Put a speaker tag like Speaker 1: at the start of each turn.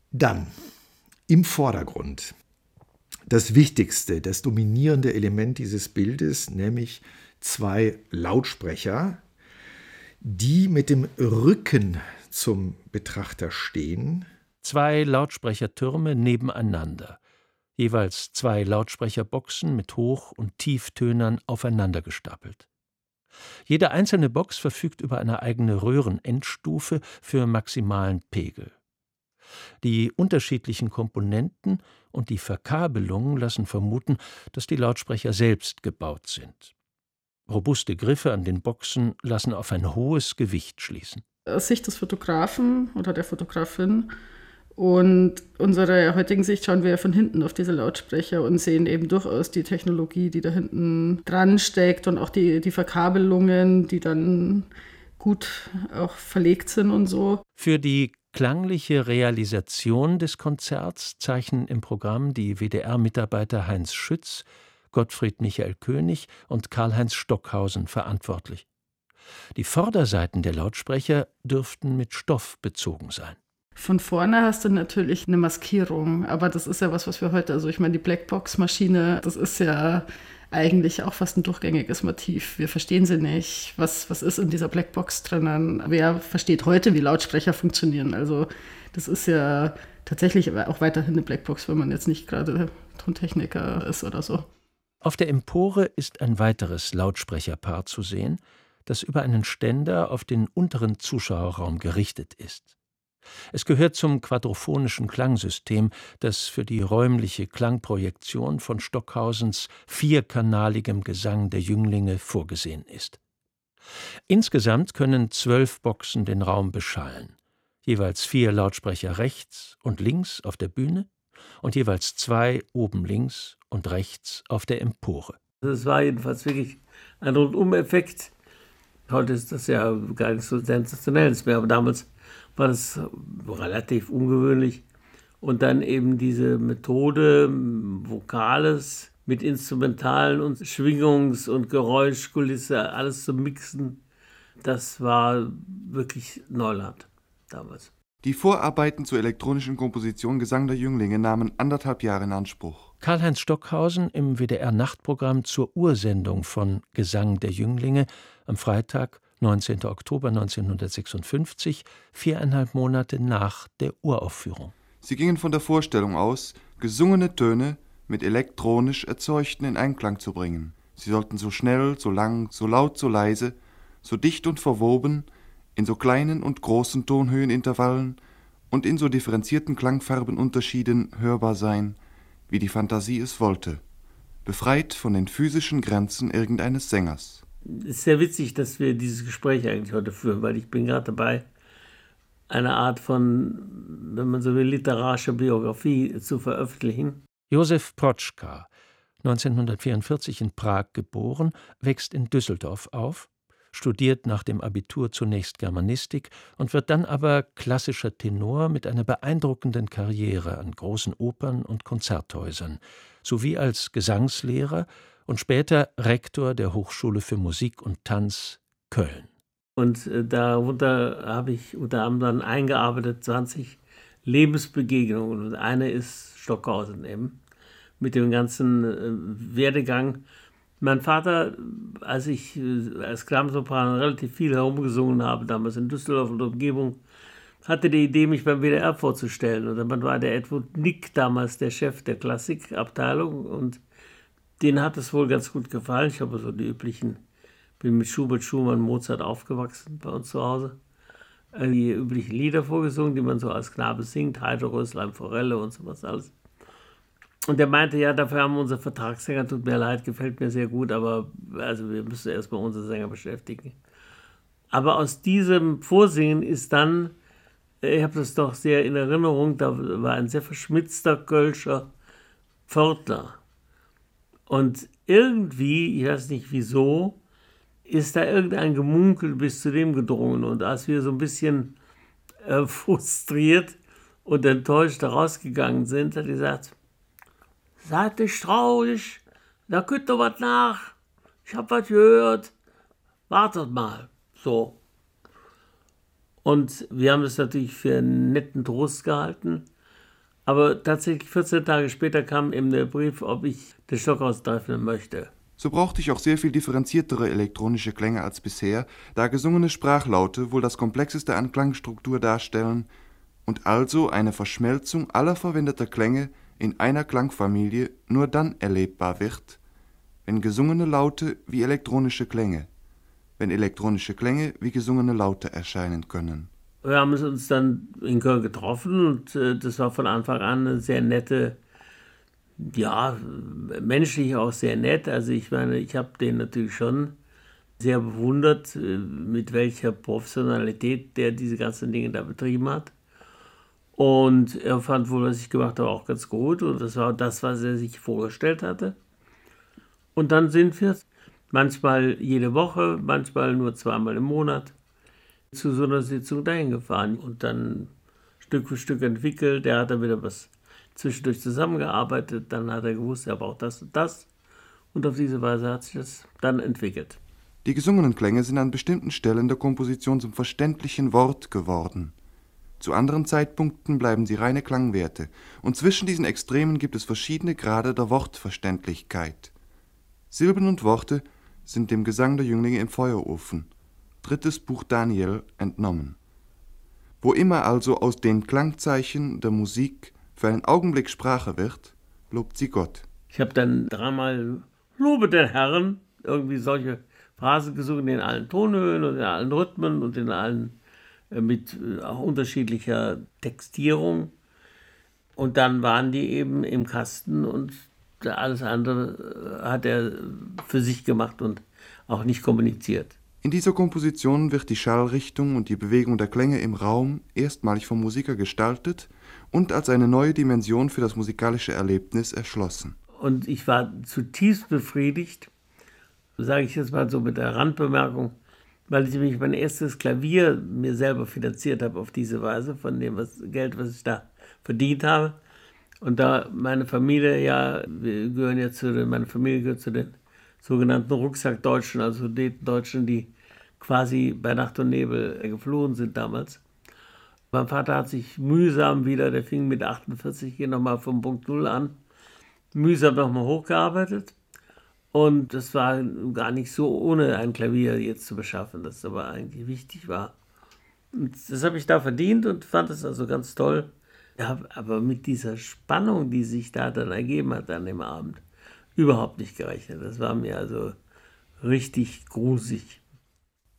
Speaker 1: Dann im Vordergrund das wichtigste, das dominierende Element dieses Bildes, nämlich zwei Lautsprecher, die mit dem Rücken zum Betrachter stehen.
Speaker 2: Zwei Lautsprechertürme nebeneinander, jeweils zwei Lautsprecherboxen mit Hoch- und Tieftönern aufeinander gestapelt. Jede einzelne Box verfügt über eine eigene Röhrenendstufe für maximalen Pegel. Die unterschiedlichen Komponenten und die Verkabelungen lassen vermuten, dass die Lautsprecher selbst gebaut sind. Robuste Griffe an den Boxen lassen auf ein hohes Gewicht schließen.
Speaker 3: Aus Sicht des Fotografen oder der Fotografin und unserer heutigen Sicht schauen wir von hinten auf diese Lautsprecher und sehen eben durchaus die Technologie, die da hinten dran steckt und auch die Verkabelungen, die dann gut auch verlegt sind und so.
Speaker 2: Für die klangliche Realisation des Konzerts zeichnen im Programm die WDR-Mitarbeiter Heinz Schütz, Gottfried Michael König und Karl-Heinz Stockhausen verantwortlich. Die Vorderseiten der Lautsprecher dürften mit Stoff bezogen sein.
Speaker 3: Von vorne hast du natürlich eine Maskierung, aber das ist ja was wir heute, also ich meine, die Blackbox-Maschine, das ist ja eigentlich auch fast ein durchgängiges Motiv. Wir verstehen sie nicht. Was ist in dieser Blackbox drinnen? Wer versteht heute, wie Lautsprecher funktionieren? Also das ist ja tatsächlich auch weiterhin eine Blackbox, wenn man jetzt nicht gerade Tontechniker ist oder so.
Speaker 2: Auf der Empore ist ein weiteres Lautsprecherpaar zu sehen, das über einen Ständer auf den unteren Zuschauerraum gerichtet ist. Es gehört zum quadrophonischen Klangsystem, das für die räumliche Klangprojektion von Stockhausens vierkanaligem Gesang der Jünglinge vorgesehen ist. Insgesamt können 12 Boxen den Raum beschallen, jeweils 4 Lautsprecher rechts und links auf der Bühne und jeweils 2 oben links und rechts auf der Empore.
Speaker 4: Das war jedenfalls wirklich ein Rundum-Effekt. Heute ist das ja gar nicht so sensationell mehr, aber damals war das relativ ungewöhnlich. Und dann eben diese Methode, Vokales mit Instrumentalen und Schwingungs- und Geräuschkulisse, alles zu mixen, das war wirklich Neuland damals.
Speaker 5: Die Vorarbeiten zur elektronischen Komposition Gesang der Jünglinge nahmen 1,5 Jahre in Anspruch.
Speaker 2: Karl-Heinz Stockhausen im WDR-Nachtprogramm zur Ursendung von Gesang der Jünglinge am Freitag, 19. Oktober 1956, 4,5 Monate nach der Uraufführung.
Speaker 5: Sie gingen von der Vorstellung aus, gesungene Töne mit elektronisch erzeugten in Einklang zu bringen. Sie sollten so schnell, so lang, so laut, so leise, so dicht und verwoben, in so kleinen und großen Tonhöhenintervallen und in so differenzierten Klangfarbenunterschieden hörbar sein, wie die Fantasie es wollte, befreit von den physischen Grenzen irgendeines Sängers.
Speaker 4: Es ist sehr witzig, dass wir dieses Gespräch eigentlich heute führen, weil ich bin gerade dabei, eine Art von, wenn man so will, literarischer Biografie zu veröffentlichen.
Speaker 2: Josef Protschka, 1944 in Prag geboren, wächst in Düsseldorf auf, studiert nach dem Abitur zunächst Germanistik und wird dann aber klassischer Tenor mit einer beeindruckenden Karriere an großen Opern und Konzerthäusern, sowie als Gesangslehrer und später Rektor der Hochschule für Musik und Tanz Köln.
Speaker 4: Und darunter habe ich unter anderem eingearbeitet 20 Lebensbegegnungen. Und eine ist Stockhausen eben, mit dem ganzen Werdegang. Mein Vater, als ich als Klammsopran relativ viel herumgesungen habe, damals in Düsseldorf und Umgebung, hatte die Idee, mich beim WDR vorzustellen. Und dann war der Edward Nick damals der Chef der Klassikabteilung und denen hat es wohl ganz gut gefallen. Ich habe so die üblichen, bin mit Schubert, Schumann, Mozart aufgewachsen bei uns zu Hause. Die üblichen Lieder vorgesungen, die man so als Knabe singt, Heide, Röslein, Forelle und sowas alles. Und der meinte, ja, dafür haben wir unsere Vertragssänger, tut mir leid, gefällt mir sehr gut, aber also wir müssen erstmal unsere Sänger beschäftigen. Aber aus diesem Vorsingen ist dann, ich habe das doch sehr in Erinnerung, da war ein sehr verschmitzter Kölscher Pförtner. Und irgendwie, ich weiß nicht wieso, ist da irgendein Gemunkel bis zu dem gedrungen. Und als wir so ein bisschen frustriert und enttäuscht rausgegangen sind, hat er gesagt, seid nicht traurig, da könnt ihr was nach, ich hab was gehört, wartet mal. So. Und wir haben das natürlich für einen netten Trost gehalten. Aber tatsächlich 14 Tage später kam eben der Brief, ob ich den Stockhaus treffen möchte.
Speaker 5: So brauchte ich auch sehr viel differenziertere elektronische Klänge als bisher, da gesungene Sprachlaute wohl das komplexeste an Klangstruktur darstellen und also eine Verschmelzung aller verwendeter Klänge in einer Klangfamilie nur dann erlebbar wird, wenn gesungene Laute wie elektronische Klänge, wenn elektronische Klänge wie gesungene Laute erscheinen können.
Speaker 4: Wir haben uns dann in Köln getroffen und das war von Anfang an eine sehr nette, ja, menschlich auch sehr nett. Also ich meine, ich habe den natürlich schon sehr bewundert, mit welcher Professionalität der diese ganzen Dinge da betrieben hat. Und er fand wohl, was ich gemacht habe, auch ganz gut. Und das war das, was er sich vorgestellt hatte. Und dann sind wir manchmal jede Woche, manchmal nur zweimal im Monat zu so einer Sitzung dahin gefahren und dann Stück für Stück entwickelt. Der hat dann wieder was zwischendurch zusammengearbeitet, dann hat er gewusst, er braucht das und das. Und auf diese Weise hat sich das dann entwickelt.
Speaker 5: Die gesungenen Klänge sind an bestimmten Stellen der Komposition zum verständlichen Wort geworden. Zu anderen Zeitpunkten bleiben sie reine Klangwerte, und zwischen diesen Extremen gibt es verschiedene Grade der Wortverständlichkeit. Silben und Worte sind dem Gesang der Jünglinge im Feuerofen, 3. Buch Daniel, entnommen. Wo immer also aus den Klangzeichen der Musik für einen Augenblick Sprache wird, lobt sie Gott.
Speaker 4: Ich habe dann dreimal Lobe den Herrn, irgendwie solche Phrasen gesungen in allen Tonhöhen und in allen Rhythmen und in allen mit auch unterschiedlicher Textierung. Und dann waren die eben im Kasten und alles andere hat er für sich gemacht und auch nicht kommuniziert.
Speaker 5: In dieser Komposition wird die Schallrichtung und die Bewegung der Klänge im Raum erstmalig vom Musiker gestaltet und als eine neue Dimension für das musikalische Erlebnis erschlossen.
Speaker 4: Und ich war zutiefst befriedigt, sage ich jetzt mal so mit der Randbemerkung, weil ich nämlich mein erstes Klavier mir selber finanziert habe auf diese Weise, von dem Geld, was ich da verdient habe. Und da meine Familie meine Familie gehört zu den sogenannten Rucksackdeutschen, also den Deutschen, die quasi bei Nacht und Nebel geflohen sind damals. Mein Vater hat sich mühsam wieder, der fing mit 48 hier nochmal vom Punkt Null an, mühsam nochmal hochgearbeitet. Und das war gar nicht so ohne ein Klavier jetzt zu beschaffen, das aber eigentlich wichtig war. Und das habe ich da verdient und fand es also ganz toll. Ja, aber mit dieser Spannung, die sich da dann ergeben hat an dem Abend, überhaupt nicht gerechnet. Das war mir also richtig gruselig.